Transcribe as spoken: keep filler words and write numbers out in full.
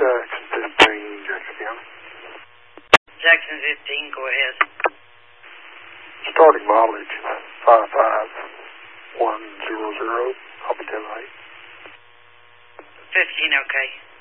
Jackson fifteen, Jackson County. Jackson fifteen, go ahead. Starting mileage, five five one zero zero. I'll be ten eight. fifteen, okay.